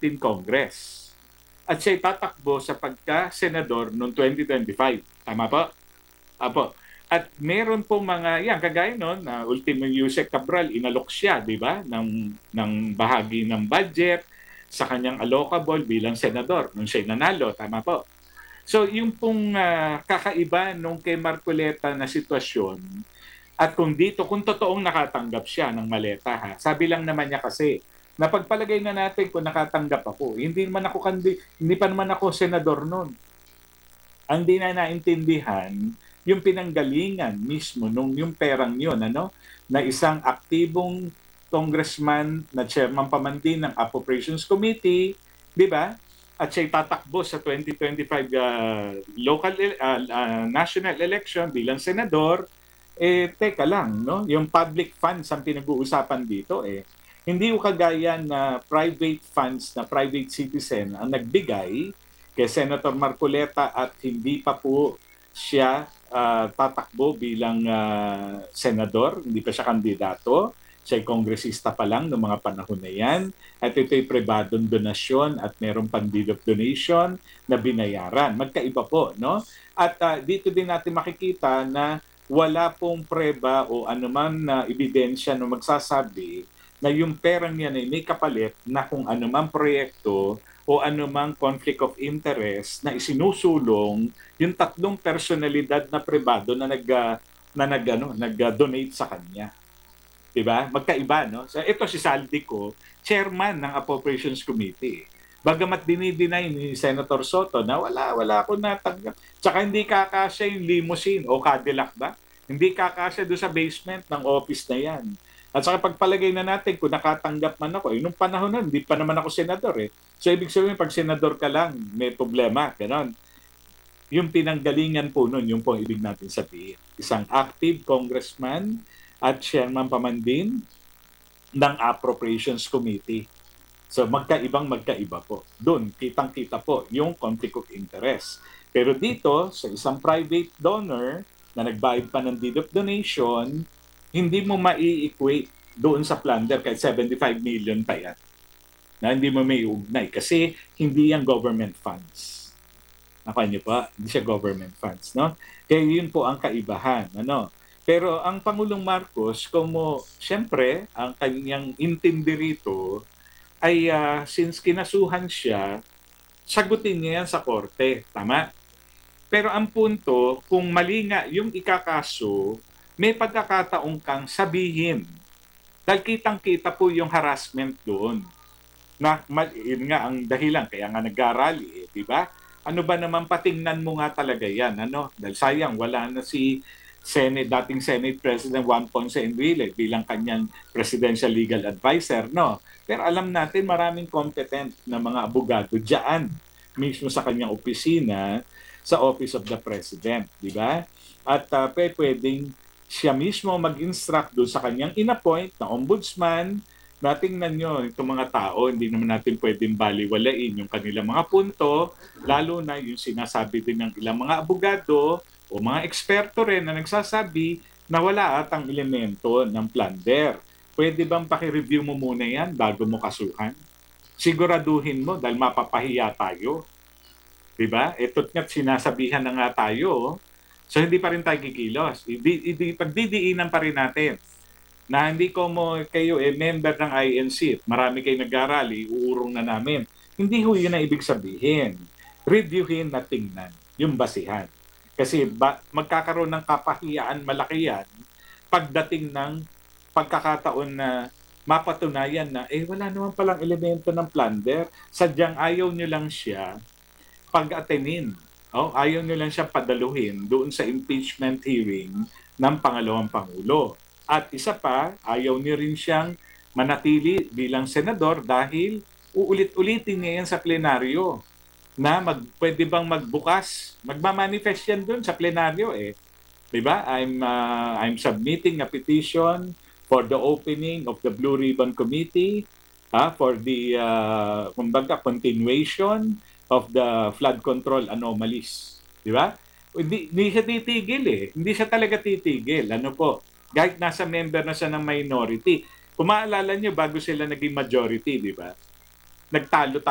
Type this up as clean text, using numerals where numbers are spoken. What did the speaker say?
2017 Congress. At siya'y tatakbo sa pagka-senador noong 2025. Tama po? Apo. At meron po mga, yan, kagaya noon, na Ultimo Yusek Cabral, inalok siya, di ba, ng bahagi ng budget sa kanyang allocable bilang senador nung siya'y nanalo. Tama po. So, yung pong kakaiba nung kay Marcoleta na sitwasyon, at kung dito, kung totoong nakatanggap siya ng maleta, ha, sabi lang naman niya kasi, napagpalagay na natin kung nakatanggap ako. Hindi pa naman ako senador noon. Ang di na naintindihan, yung pinanggalingan mismo nung yung perang yun, na isang aktibong congressman na chairman pa man din ng Appropriations Committee, di ba? At siya'y tatakbo sa 2025 national election bilang senador. Teka lang, no? Yung public funds ang pinag-uusapan dito, hindi ko kagaya na private funds na private citizen ang nagbigay kay Senator Marcoleta at hindi pa po siya tatakbo bilang senador, hindi pa siya kandidato. Siya'y kongresista pa lang noong mga panahon na yan. At ito'y pribadong donasyon at merong deed of donation na binayaran. Magkaiba po, no? At dito din natin makikita na wala pong preba o anuman na ebidensya na magsasabi na yung perang yan ay may kapalit na kung anumang proyekto o anumang conflict of interest na isinusulong yung tatlong personalidad na pribado na nag-donate sa kanya. Diba? Magkaiba, no? So, ito si Saldico, chairman ng Appropriations Committee. Bagamat dinideny ni Senator Soto na wala ako natanggap. Tsaka hindi kakasya yung limousine o Cadillac ba? Hindi kakasya doon sa basement ng office na yan. At saka pagpalagay na natin kung nakatanggap man ako, nung panahon na, hindi pa naman ako senador So ibig sabihin, pag senador ka lang, may problema. Ganon. Yung pinanggalingan po nun, yung po ibig natin sabihin. Isang active congressman at chairman pa man din ng Appropriations Committee. So magkaiba po. Doon, kitang-kita po yung conflict of interest. Pero dito, sa isang private donor na nagbayad pa ng deed of donation, hindi mo mai-equate doon sa plunder kahit 75 million pa yan. Na hindi mo may ugnay kasi hindi yan government funds. Nakuha niyo pa, hindi siya government funds, no? Kaya yun po ang kaibahan, Pero ang Pangulong Marcos, siyempre, ang kanyang intindi rito ay since kinasuhan siya, sagutin niya yan sa korte. Tama? Pero ang punto, kung mali nga yung ikakaso, may pagkakataong kang sabihin. Dahil kitang-kita po yung harassment doon. Yun nga ang dahilan, kaya nga nag-rally, di ba? Ano ba naman, patingnan mo nga talaga yan, Dahil sayang, wala na si dating Senate President Juan Ponce Enrile bilang kanyang presidential legal advisor, Pero alam natin maraming competent na mga abogado diyan mismo sa kanyang opisina sa Office of the President, di ba? At pwedeng siya mismo mag-instruct doon sa kanyang inappoint na ombudsman na tingnan nyo, itong mga tao, hindi naman natin pwedeng baliwalain yung kanilang mga punto, lalo na yung sinasabi din ng ilang mga abogado o mga eksperto rin na nagsasabi na wala atang elemento ng plunder. Pwede bang paki-review mo muna yan bago mo kasuhan? Siguraduhin mo dahil mapapahiya tayo. Diba? Ito't nga't sinasabihan na nga tayo. So hindi pa rin tayo kikilos. Pagdidiinan pa rin natin na hindi kayo member ng INC, marami kayo nag-arali, uurong na namin. Hindi ho yun ang ibig sabihin. Reviewin na tingnan yung basihan. Kasi magkakaroon ng kapahiyaan malaki yan pagdating ng pagkakataon na mapatunayan na wala naman palang elemento ng plunder. Sadyang ayaw nyo lang siya pag-atenin. Ayaw nyo lang siya padaluhin doon sa impeachment hearing ng pangalawang Pangulo. At isa pa, ayaw nyo rin siyang manatili bilang senador dahil uulit-ulitin niya yan sa plenaryo na pwede bang magbukas, magmamanifest yan doon sa plenaryo Diba? I'm submitting a petition for the opening of the Blue Ribbon Committee for the continuation of the flood control anomalies. Diba? Hindi siya titigil Hindi siya talaga titigil. Kahit nasa member na siya ng minority. Kung maalala niyo, bago sila naging majority, di ba? Nagtalo